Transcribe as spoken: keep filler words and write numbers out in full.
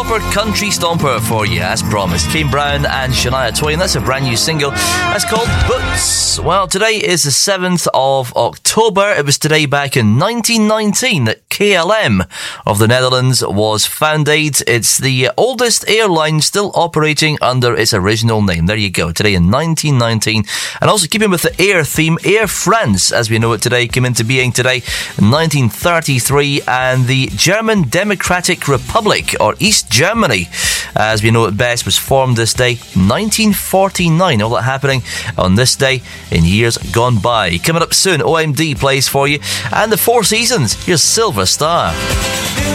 proper country stomper for you, as promised. Kane Brown and Shania Twain. That's a brand new single. That's called Boots. Well, today is the seventh of October. It was today back in nineteen nineteen that K L M of the Netherlands was founded. It's the oldest airline still operating under its original name. There you go. Today in nineteen nineteen. And also keeping with the air theme, Air France, as we know it today, came into being today in nineteen thirty-three. And the German Democratic Republic, or East Germany, as we know it best, was formed this day, nineteen forty-nine. All that happening on this day in years gone by. Coming up soon, O M D plays for you. And the Four Seasons, here's Silver Star.